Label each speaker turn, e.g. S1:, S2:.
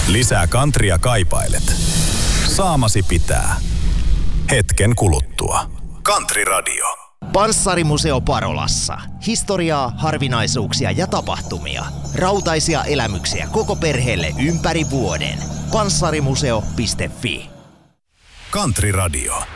S1: Lisää countrya kaipailet. Saamasi pitää. Hetken kuluttua. Country Radio.
S2: Panssarimuseo Parolassa. Historiaa, harvinaisuuksia ja tapahtumia. Rautaisia elämyksiä koko perheelle ympäri vuoden. Panssarimuseo.fi.
S1: Country Radio.